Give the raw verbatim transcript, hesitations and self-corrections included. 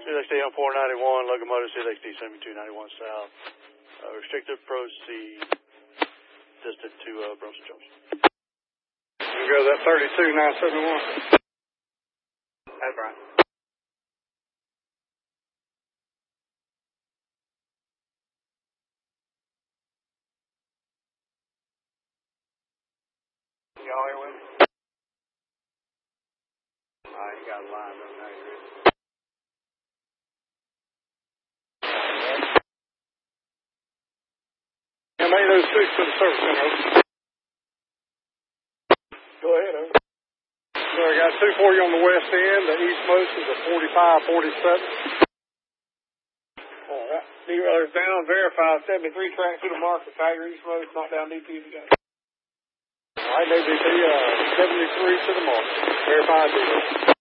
C L X D on four ninety-one, locomotive C L X D seventy-two ninety-one south. Uh, restricted proceed distant to uh, Brunson Junction. You go to that thirty-two nine seventy-one. That's right. Y'all here with me? Alright, you got a line up now, you ready? And make those six to the service center, over. Go ahead, over. So I got two for you on the west end. The eastmost is a forty-five forty-seven. Alright. D-Roller's down, verify seventy-three track through the marker. Tiger eastmost, knock down D P if you got it. Alright, they D P uh, seventy-three to the marker. Verify D-Roller.